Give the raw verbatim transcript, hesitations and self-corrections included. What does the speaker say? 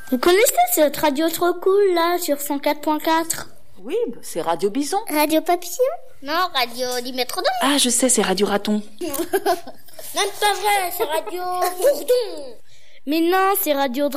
Vous connaissez cette radio trop cool là sur cent quatre point quatre? Oui, c'est Radio Bison. Radio Papillon? Non, Radio du Métronome. Ah, je sais, c'est Radio Raton. Même pas vrai, c'est Radio Bourdon. Mais non, c'est Radio Dragon.